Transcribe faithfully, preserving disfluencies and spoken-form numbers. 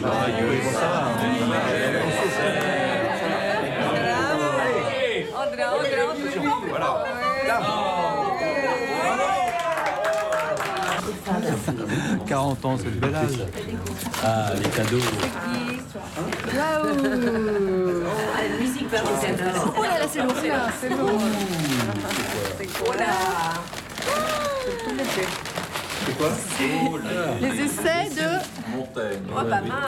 Joyeux quarante ans, c'est le bel âge. Ah, les cadeaux. Waouh. Ah, la musique va vous aider. Oh là là, c'est lourd, là, c'est lourd. Oh là. C'est quoi? Les essais de... Montaigne. Oh, pas mal.